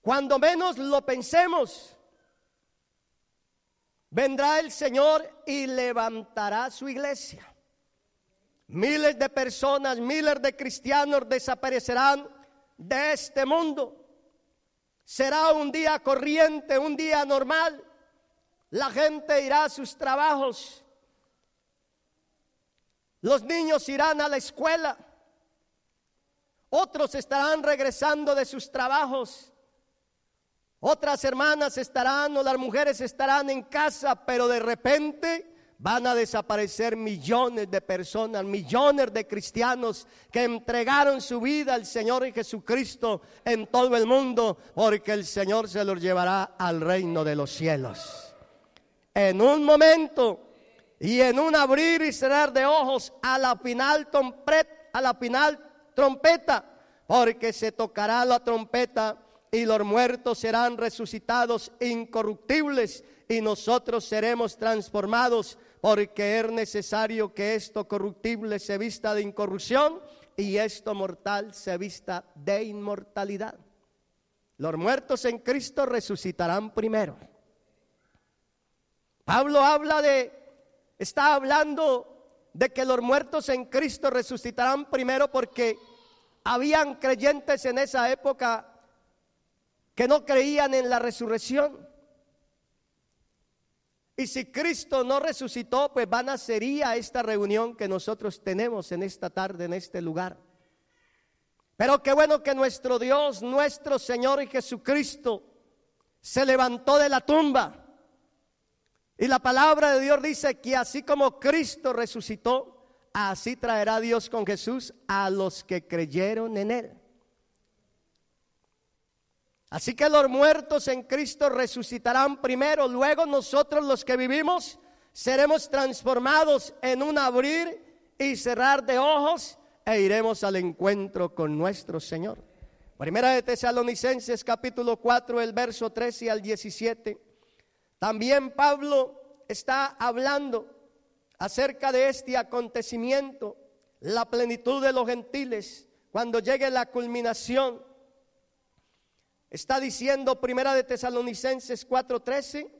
cuando menos lo pensemos, vendrá el Señor y levantará su iglesia. Miles de personas, miles de cristianos desaparecerán de este mundo. Será un día corriente, un día normal. La gente irá a sus trabajos. Los niños irán a la escuela. Otros estarán regresando de sus trabajos. Otras hermanas estarán o las mujeres estarán en casa, pero de repente van a desaparecer millones de personas, millones de cristianos que entregaron su vida al Señor Jesucristo en todo el mundo, porque el Señor se los llevará al reino de los cielos. En un momento y en un abrir y cerrar de ojos, a la final trompeta, porque se tocará la trompeta y los muertos serán resucitados incorruptibles y nosotros seremos transformados, porque es necesario que esto corruptible se vista de incorrupción y esto mortal se vista de inmortalidad. Los muertos en Cristo resucitarán primero. Pablo está hablando de que los muertos en Cristo resucitarán primero, porque habían creyentes en esa época que no creían en la resurrección. Y si Cristo no resucitó, pues vana sería esta reunión que nosotros tenemos en esta tarde, en este lugar. Pero qué bueno que nuestro Dios, nuestro Señor Jesucristo, se levantó de la tumba. Y la palabra de Dios dice que así como Cristo resucitó, así traerá Dios con Jesús a los que creyeron en Él. Así que los muertos en Cristo resucitarán primero, luego nosotros los que vivimos seremos transformados en un abrir y cerrar de ojos e iremos al encuentro con nuestro Señor. Primera de Tesalonicenses capítulo 4, el verso 13 al 17. También Pablo está hablando acerca de este acontecimiento, la plenitud de los gentiles, cuando llegue la culminación. Está diciendo Primera de Tesalonicenses 4:13: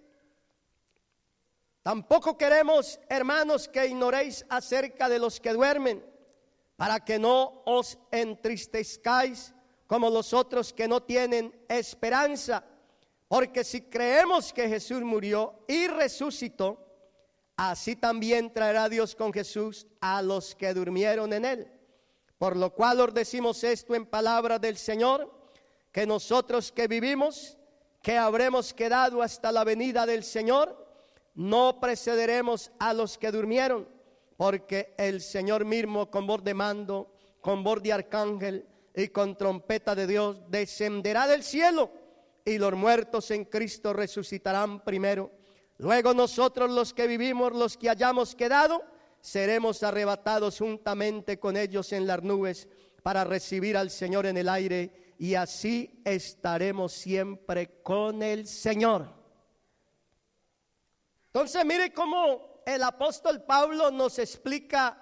tampoco queremos, hermanos, que ignoréis acerca de los que duermen, para que no os entristezcáis como los otros que no tienen esperanza. Porque si creemos que Jesús murió y resucitó, así también traerá Dios con Jesús a los que durmieron en Él. Por lo cual os decimos esto en palabra del Señor, que nosotros que vivimos, que habremos quedado hasta la venida del Señor, no precederemos a los que durmieron, porque el Señor mismo con voz de mando, con voz de arcángel y con trompeta de Dios descenderá del cielo, y los muertos en Cristo resucitarán primero. Luego nosotros los que vivimos, los que hayamos quedado, seremos arrebatados juntamente con ellos en las nubes para recibir al Señor en el aire, y así estaremos siempre con el Señor. Entonces mire cómo el apóstol Pablo nos explica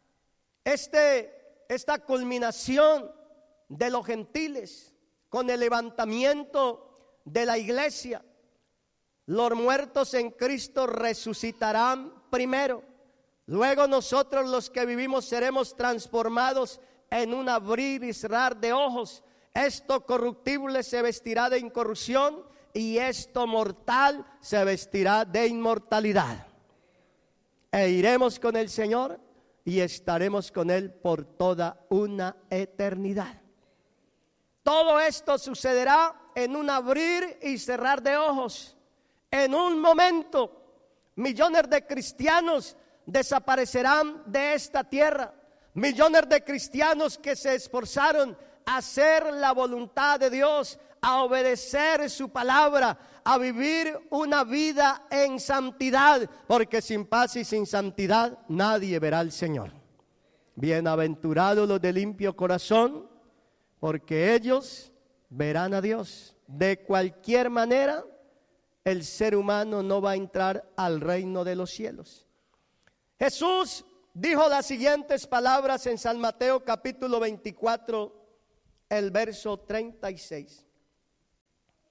esta culminación de los gentiles con el levantamiento de la iglesia. Los muertos en Cristo resucitarán primero. Luego nosotros los que vivimos seremos transformados en un abrir y cerrar de ojos. Esto corruptible se vestirá de incorrupción y esto mortal se vestirá de inmortalidad. E iremos con el Señor y estaremos con Él por toda una eternidad. Todo esto sucederá en un abrir y cerrar de ojos. En un momento, millones de cristianos desaparecerán de esta tierra. Millones de cristianos que se esforzaron a hacer la voluntad de Dios, a obedecer su palabra, a vivir una vida en santidad, porque sin paz y sin santidad nadie verá al Señor. Bienaventurados los de limpio corazón, porque ellos verán a Dios. De cualquier manera, el ser humano no va a entrar al reino de los cielos. Jesús dijo las siguientes palabras en San Mateo capítulo 24, el verso 36.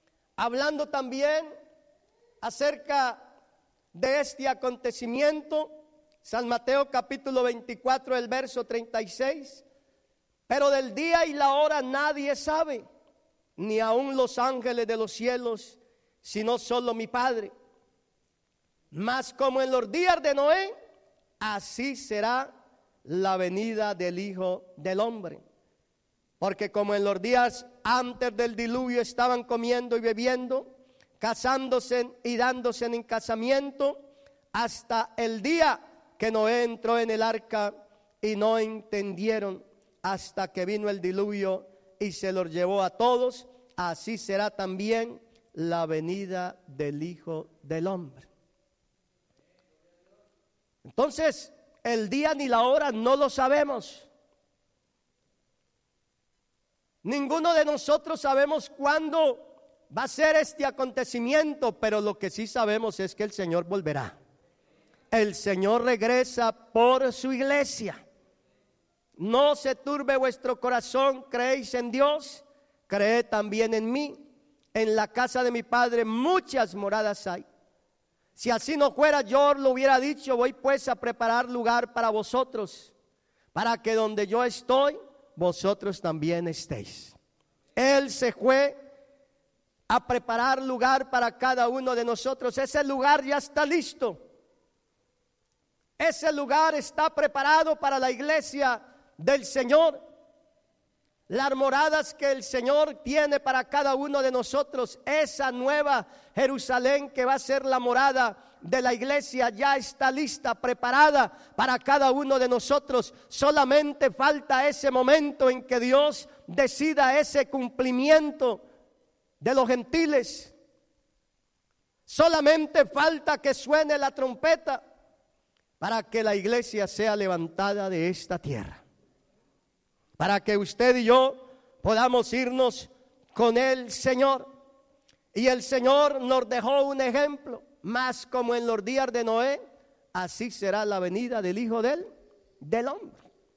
hablando también acerca de este acontecimiento, San Mateo capítulo 24, el verso 36, pero del día y la hora nadie sabe, ni aun los ángeles de los cielos, sino solo mi Padre. Mas como en los días de Noé, así será la venida del Hijo del Hombre. Porque como en los días antes del diluvio estaban comiendo y bebiendo, casándose y dándose en casamiento, hasta el día que Noé entró en el arca y no entendieron hasta que vino el diluvio y se los llevó a todos, así será también la venida del Hijo del Hombre. Entonces, el día ni la hora no lo sabemos. Ninguno de nosotros sabemos cuándo va a ser este acontecimiento, pero lo que sí sabemos es que el Señor volverá. El Señor regresa por su iglesia. No se turbe vuestro corazón, creéis en Dios, creed también en mí. En la casa de mi Padre muchas moradas hay. Si así no fuera, yo lo hubiera dicho, voy pues a preparar lugar para vosotros, para que donde yo estoy, vosotros también estéis. Él se fue a preparar lugar para cada uno de nosotros. Ese lugar ya está listo. Ese lugar está preparado para la iglesia del Señor. Las moradas que el Señor tiene para cada uno de nosotros, esa nueva Jerusalén que va a ser la morada de la iglesia, ya está lista, preparada para cada uno de nosotros. Solamente falta ese momento en que Dios decida ese cumplimiento de los gentiles. Solamente falta que suene la trompeta para que la iglesia sea levantada de esta tierra, para que usted y yo podamos irnos con el Señor. Y el Señor nos dejó un ejemplo, más como en los días de Noé, así será la venida del Hijo del Hombre.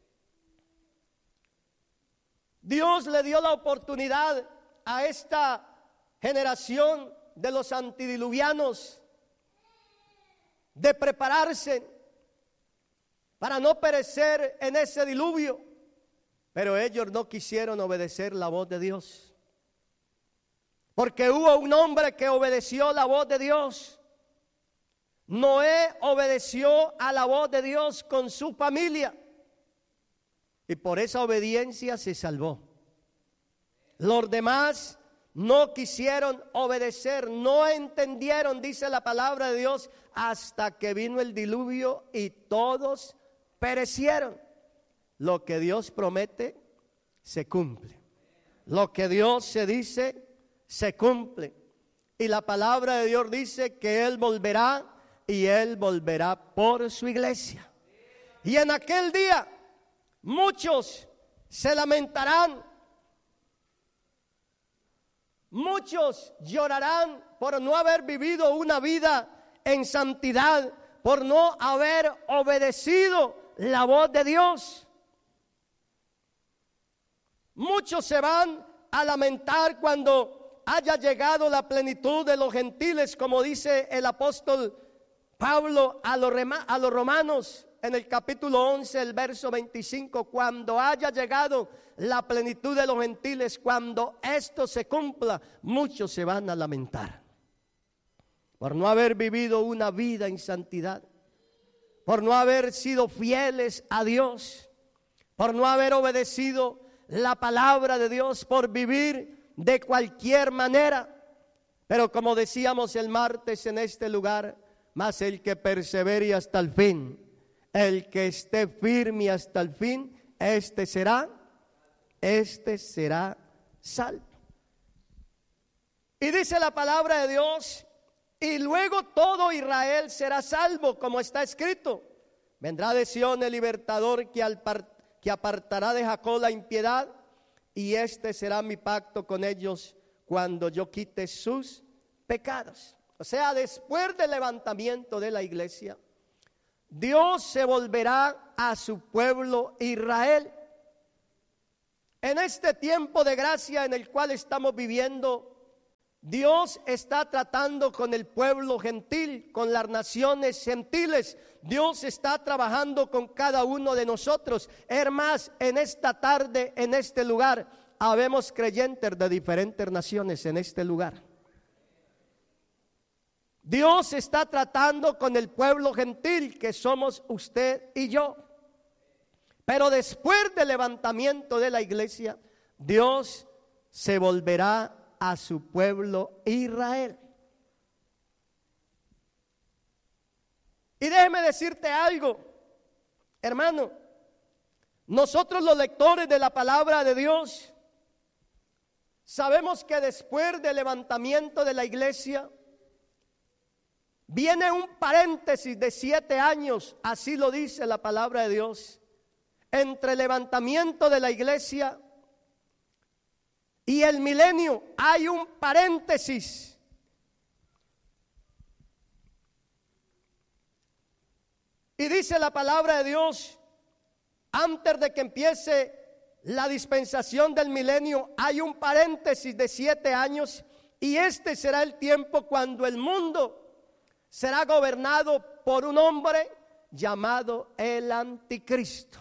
Dios le dio la oportunidad a esta generación de los antidiluvianos de prepararse para no perecer en ese diluvio, pero ellos no quisieron obedecer la voz de Dios, porque hubo un hombre que obedeció la voz de Dios. Noé obedeció a la voz de Dios con su familia y por esa obediencia se salvó. Los demás no quisieron obedecer, no entendieron, dice la palabra de Dios, hasta que vino el diluvio y todos perecieron. Lo que Dios promete se cumple. Lo que Dios se dice se cumple. Y la palabra de Dios dice que Él volverá y Él volverá por su iglesia. Y en aquel día muchos se lamentarán, muchos llorarán por no haber vivido una vida en santidad, por no haber obedecido la voz de Dios. Muchos se van a lamentar cuando haya llegado la plenitud de los gentiles, como dice el apóstol Pablo a los romanos en el capítulo 11, el verso 25, cuando haya llegado la plenitud de los gentiles, cuando esto se cumpla, muchos se van a lamentar por no haber vivido una vida en santidad, por no haber sido fieles a Dios, por no haber obedecido la palabra de Dios, por vivir de cualquier manera. Pero como decíamos el martes en este lugar, mas el que persevere hasta el fin, el que esté firme hasta el fin, este será salvo. Y dice la palabra de Dios, y luego todo Israel será salvo, como está escrito: vendrá de Sión el libertador que apartará de Jacob la impiedad, y este será mi pacto con ellos cuando yo quite sus pecados. O sea, después del levantamiento de la iglesia, Dios se volverá a su pueblo Israel. En este tiempo de gracia en el cual estamos viviendo, Dios está tratando con el pueblo gentil, con las naciones gentiles. Dios está trabajando con cada uno de nosotros. Es más, en esta tarde, en este lugar, habemos creyentes de diferentes naciones en este lugar. Dios está tratando con el pueblo gentil, que somos usted y yo. Pero después del levantamiento de la iglesia, Dios se volverá a su pueblo Israel. Y déjeme decirte algo, hermano. Nosotros los lectores de la palabra de Dios sabemos que después del levantamiento de la iglesia viene un paréntesis de 7 años, así lo dice la palabra de Dios, entre el levantamiento de la iglesia y el milenio. Hay un paréntesis. Y dice la palabra de Dios, antes de que empiece la dispensación del milenio, hay un paréntesis de 7 años, y este será el tiempo cuando el mundo será gobernado por un hombre llamado el Anticristo.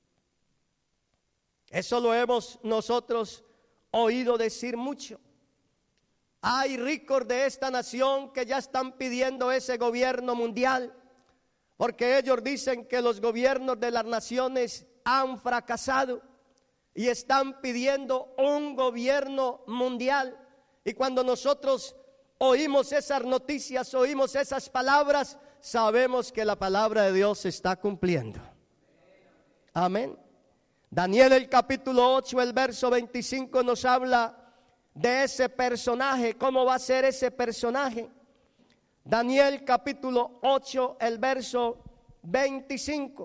Eso lo hemos nosotros oído decir mucho. Hay ricos de esta nación que ya están pidiendo ese gobierno mundial, porque ellos dicen que los gobiernos de las naciones han fracasado y están pidiendo un gobierno mundial. Y cuando nosotros oímos esas noticias, oímos esas palabras, sabemos que la palabra de Dios se está cumpliendo. Amén. Daniel, el capítulo 8, el verso 25 nos habla de ese personaje. ¿Cómo va a ser ese personaje? Daniel capítulo 8, el verso 25.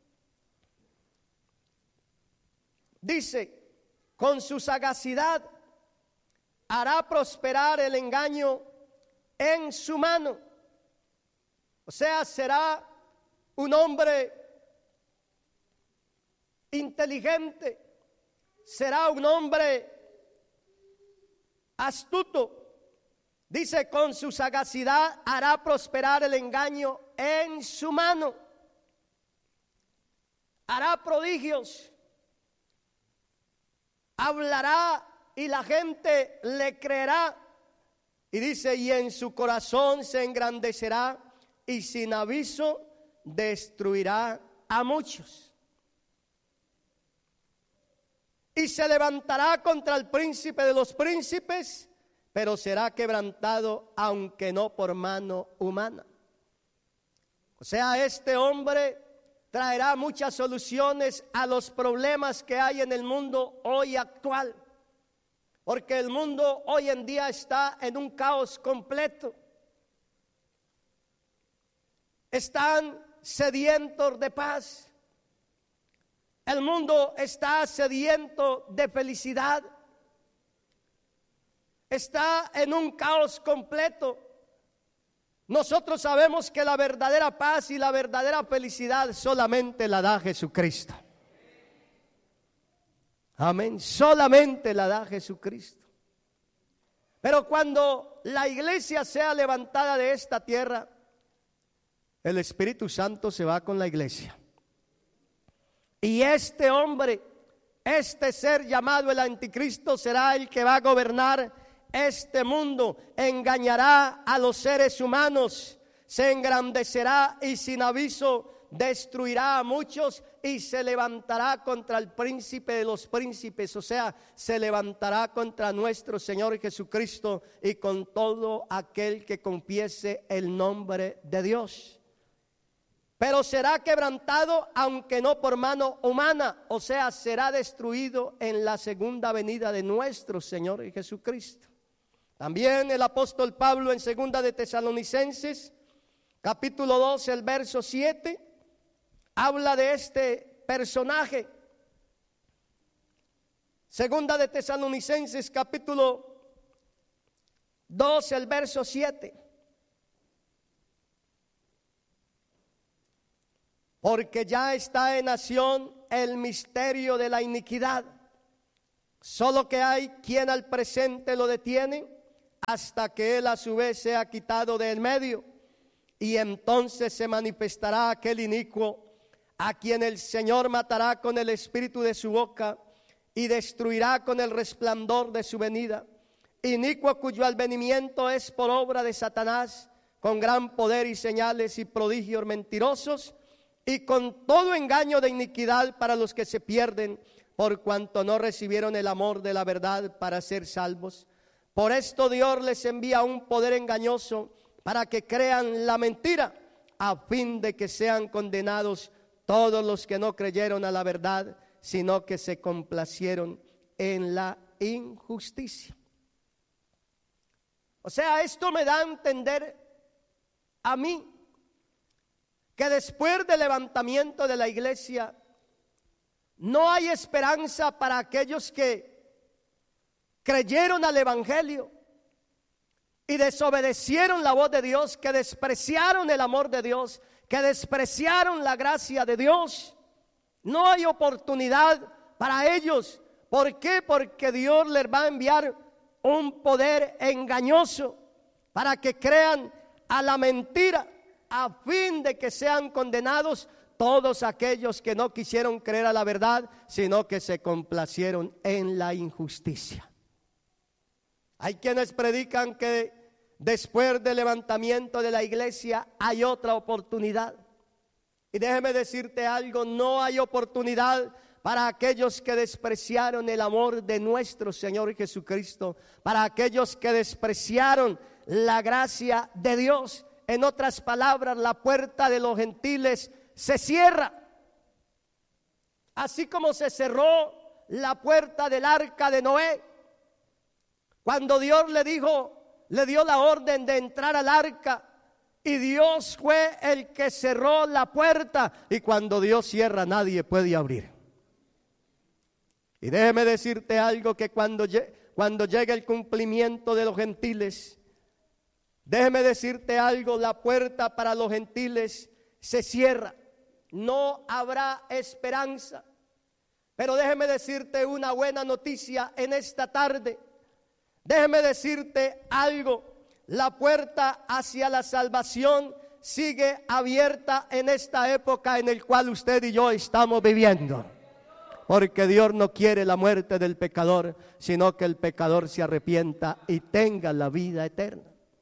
Dice, con su sagacidad hará prosperar el engaño en su mano. O sea, será un hombre inteligente, será un hombre astuto. Dice, con su sagacidad hará prosperar el engaño en su mano. Hará prodigios. Hablará y la gente le creerá. Y dice, y en su corazón se engrandecerá y sin aviso destruirá a muchos. Y se levantará contra el príncipe de los príncipes, pero será quebrantado, aunque no por mano humana. O sea, este hombre traerá muchas soluciones a los problemas que hay en el mundo hoy actual. Porque el mundo hoy en día está en un caos completo. Están sedientos de paz. El mundo está sediento de felicidad. Está en un caos completo. Nosotros sabemos que la verdadera paz y la verdadera felicidad solamente la da Jesucristo. Amén. Solamente la da Jesucristo. Pero cuando la iglesia sea levantada de esta tierra, el Espíritu Santo se va con la iglesia. Y este hombre, este ser llamado el Anticristo, será el que va a gobernar este mundo. Engañará a los seres humanos, se engrandecerá y sin aviso destruirá a muchos, y se levantará contra el príncipe de los príncipes, o sea, se levantará contra nuestro Señor Jesucristo y con todo aquel que confiese el nombre de Dios. Pero será quebrantado, aunque no por mano humana, o sea, será destruido en la segunda venida de nuestro Señor Jesucristo. También el apóstol Pablo en 2 de Tesalonicenses, capítulo 12, el verso 7, habla de este personaje. 2 de Tesalonicenses, capítulo 12, el verso 7. Porque ya está en acción el misterio de la iniquidad, solo que hay quien al presente lo detiene, hasta que él a su vez sea quitado de en medio. Y entonces se manifestará aquel inicuo, a quien el Señor matará con el espíritu de su boca y destruirá con el resplandor de su venida. Inicuo cuyo advenimiento es por obra de Satanás, con gran poder y señales y prodigios mentirosos, y con todo engaño de iniquidad para los que se pierden, por cuanto no recibieron el amor de la verdad para ser salvos. Por esto Dios les envía un poder engañoso para que crean la mentira, a fin de que sean condenados todos los que no creyeron a la verdad, sino que se complacieron en la injusticia. O sea, esto me da a entender a mí que después del levantamiento de la iglesia no hay esperanza para aquellos que creyeron al evangelio y desobedecieron la voz de Dios, que despreciaron el amor de Dios, que despreciaron la gracia de Dios. No hay oportunidad para ellos. ¿Por qué? Porque Dios les va a enviar un poder engañoso para que crean a la mentira, a fin de que sean condenados todos aquellos que no quisieron creer a la verdad, sino que se complacieron en la injusticia. Hay quienes predican que después del levantamiento de la iglesia hay otra oportunidad. Y déjeme decirte algo, no hay oportunidad para aquellos que despreciaron el amor de nuestro Señor Jesucristo, para aquellos que despreciaron la gracia de Dios. En otras palabras, la puerta de los gentiles se cierra. Así como se cerró la puerta del arca de Noé, cuando Dios le dio la orden de entrar al arca, y Dios fue el que cerró la puerta, y cuando Dios cierra nadie puede abrir. Y déjeme decirte algo, que cuando llegue el cumplimiento de los gentiles, déjeme decirte algo, la puerta para los gentiles se cierra, no habrá esperanza. Pero déjeme decirte una buena noticia en esta tarde. Déjeme decirte algo, la puerta hacia la salvación sigue abierta en esta época en la cual usted y yo estamos viviendo. Porque Dios no quiere la muerte del pecador, sino que el pecador se arrepienta y tenga la vida eterna.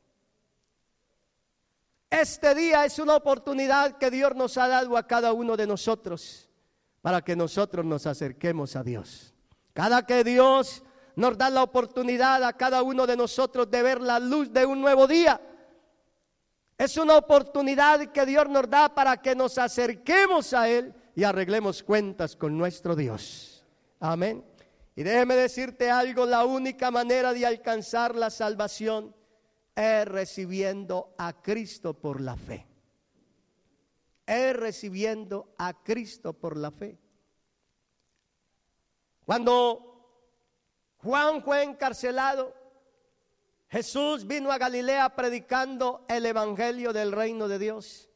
Este día es una oportunidad que Dios nos ha dado a cada uno de nosotros para que nosotros nos acerquemos a Dios. Cada que Dios nos da la oportunidad a cada uno de nosotros de ver la luz de un nuevo día, es una oportunidad que Dios nos da para que nos acerquemos a Él y arreglemos cuentas con nuestro Dios. Amén. Y déjeme decirte algo, la única manera de alcanzar la salvación es recibiendo a Cristo por la fe. Es recibiendo a Cristo por la fe. Cuando Juan fue encarcelado, Jesús vino a Galilea predicando el evangelio del reino de Dios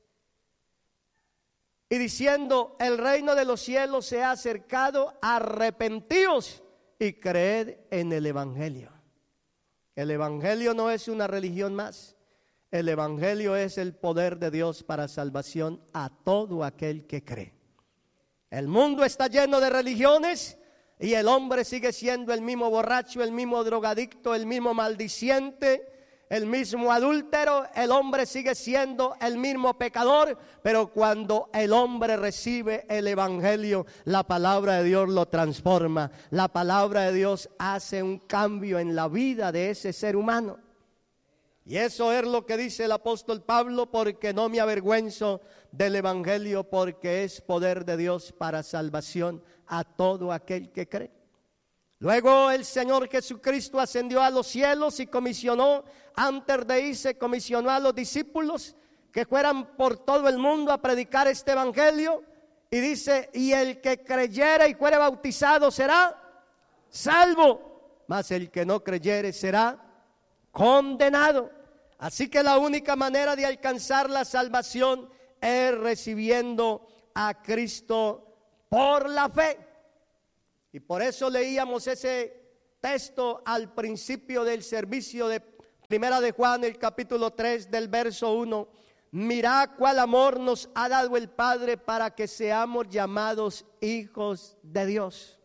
y diciendo: el reino de los cielos se ha acercado, arrepentíos y creed en el evangelio. El evangelio no es una religión más. El evangelio es el poder de Dios para salvación a todo aquel que cree. El mundo está lleno de religiones y el hombre sigue siendo el mismo borracho, el mismo drogadicto, el mismo maldiciente, el mismo adúltero. El hombre sigue siendo el mismo pecador, pero cuando el hombre recibe el evangelio, la palabra de Dios lo transforma. La palabra de Dios hace un cambio en la vida de ese ser humano. Y eso es lo que dice el apóstol Pablo: porque no me avergüenzo del evangelio, porque es poder de Dios para salvación a todo aquel que cree. Luego el Señor Jesucristo ascendió a los cielos y comisionó, antes de irse, comisionó a los discípulos que fueran por todo el mundo a predicar este evangelio. Y dice: y el que creyere y fuere bautizado será salvo, mas el que no creyere será condenado. Así que la única manera de alcanzar la salvación es recibiendo a Cristo por la fe. Y por eso leíamos ese texto al principio del servicio de Primera de Juan, el capítulo 3 del verso 1. Mirad cuál amor nos ha dado el Padre para que seamos llamados hijos de Dios.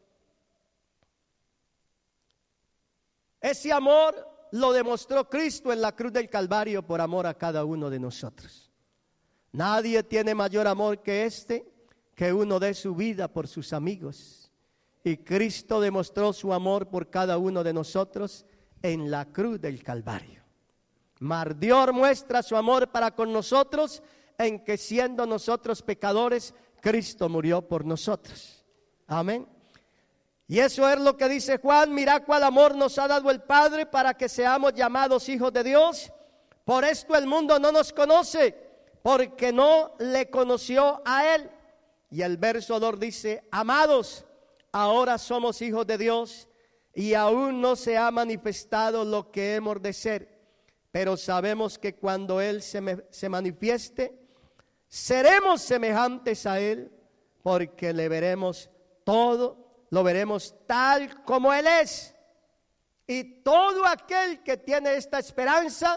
Ese amor lo demostró Cristo en la cruz del Calvario por amor a cada uno de nosotros. Nadie tiene mayor amor que este, que uno dé su vida por sus amigos. Y Cristo demostró su amor por cada uno de nosotros en la cruz del Calvario. Mas Dios muestra su amor para con nosotros en que siendo nosotros pecadores, Cristo murió por nosotros. Amén. Y eso es lo que dice Juan: mirad cuál amor nos ha dado el Padre para que seamos llamados hijos de Dios. Por esto el mundo no nos conoce, porque no le conoció a Él. Y el verso 2 dice: amados, ahora somos hijos de Dios, y aún no se ha manifestado lo que hemos de ser. Pero sabemos que cuando Él se manifieste, seremos semejantes a Él, porque le veremos todo, lo veremos tal como Él es. Y todo aquel que tiene esta esperanza,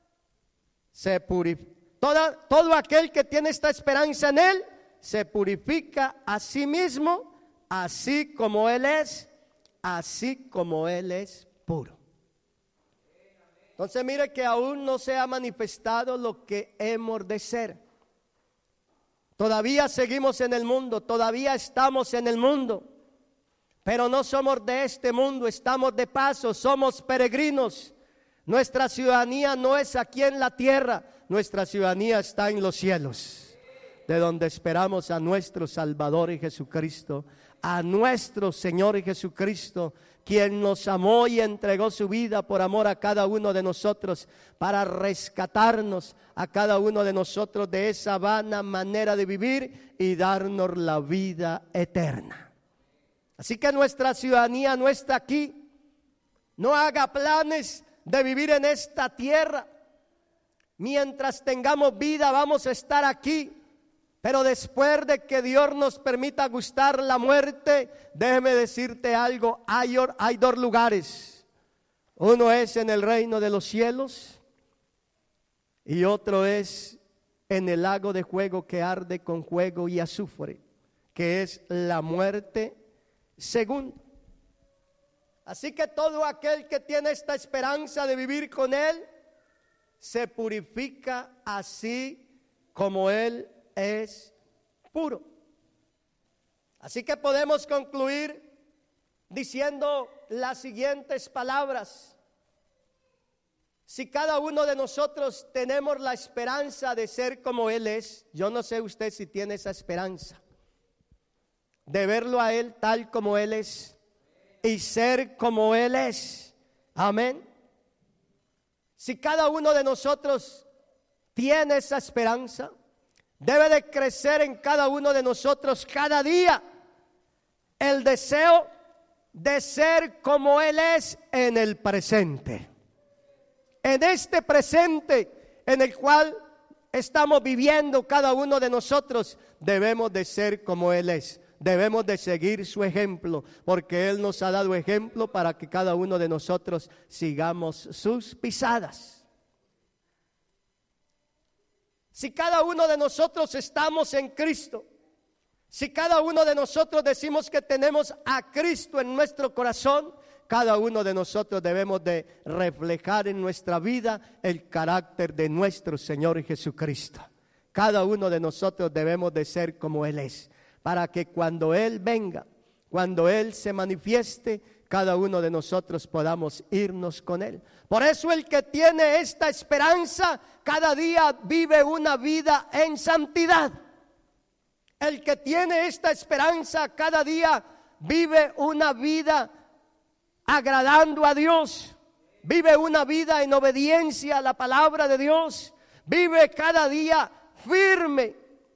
todo aquel que tiene esta esperanza en Él, se purifica a sí mismo, así como Él es puro. Entonces mire que aún no se ha manifestado lo que hemos de ser. Todavía seguimos en el mundo, todavía estamos en el mundo, pero no somos de este mundo, estamos de paso, somos peregrinos. Nuestra ciudadanía no es aquí en la tierra, nuestra ciudadanía está en los cielos, de donde esperamos a nuestro Salvador y Jesucristo, a nuestro Señor y Jesucristo, quien nos amó y entregó su vida por amor a cada uno de nosotros, para rescatarnos a cada uno de nosotros de esa vana manera de vivir y darnos la vida eterna. Así que nuestra ciudadanía no está aquí. No haga planes de vivir en esta tierra. Mientras tengamos vida vamos a estar aquí. Pero después de que Dios nos permita gustar la muerte, déjeme decirte algo, hay dos lugares. Uno es en el reino de los cielos y otro es en el lago de fuego que arde con fuego y azufre, que es la muerte segunda. Así que todo aquel que tiene esta esperanza de vivir con Él, se purifica así como Él es puro. Así que podemos concluir diciendo las siguientes palabras: si cada uno de nosotros tenemos la esperanza de ser como Él es, yo no sé usted si tiene esa esperanza de verlo a Él tal como Él es y ser como Él es. Amén. Si cada uno de nosotros tiene esa esperanza, debe de crecer en cada uno de nosotros cada día el deseo de ser como Él es en el presente. En este presente en el cual estamos viviendo cada uno de nosotros, debemos de ser como Él es. Debemos de seguir su ejemplo, porque Él nos ha dado ejemplo para que cada uno de nosotros sigamos sus pisadas. Si cada uno de nosotros estamos en Cristo, si cada uno de nosotros decimos que tenemos a Cristo en nuestro corazón, cada uno de nosotros debemos de reflejar en nuestra vida el carácter de nuestro Señor Jesucristo. Cada uno de nosotros debemos de ser como Él es, para que cuando Él venga, cuando Él se manifieste, cada uno de nosotros podamos irnos con Él. Por eso el que tiene esta esperanza, cada día vive una vida en santidad. El que tiene esta esperanza, cada día vive una vida agradando a Dios. Vive una vida en obediencia a la palabra de Dios. Vive cada día firme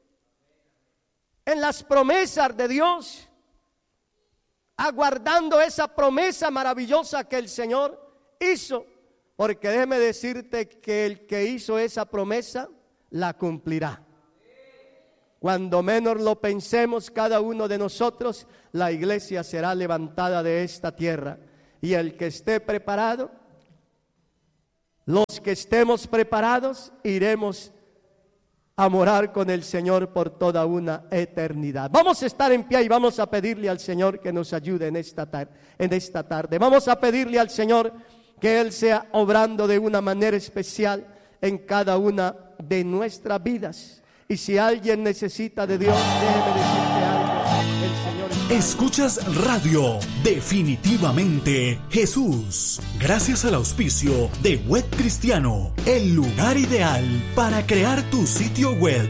en las promesas de Dios, aguardando esa promesa maravillosa que el Señor hizo, porque déjeme decirte que el que hizo esa promesa la cumplirá. Cuando menos lo pensemos cada uno de nosotros, la iglesia será levantada de esta tierra, y el que esté preparado Los que estemos preparados, iremos a morar con el Señor por toda una eternidad. Vamos a estar en pie y vamos a pedirle al Señor que nos ayude en esta tarde. Vamos a pedirle al Señor que Él sea obrando de una manera especial en cada una de nuestras vidas. Y si alguien necesita de Dios, déjeme decirte algo. El Señor Escuchas Radio Definitivamente Jesús. Gracias al auspicio de Web Cristiano, el lugar ideal para crear tu sitio web.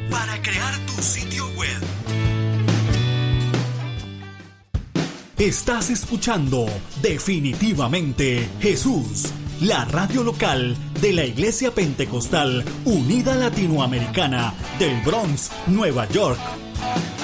Estás escuchando Definitivamente Jesús, la radio local de la Iglesia Pentecostal Unida Latinoamericana del Bronx, Nueva York.